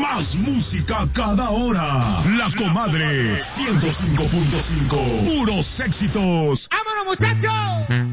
Más música cada hora. La Comadre 105.5. Puros éxitos. ¡Vámonos, muchachos!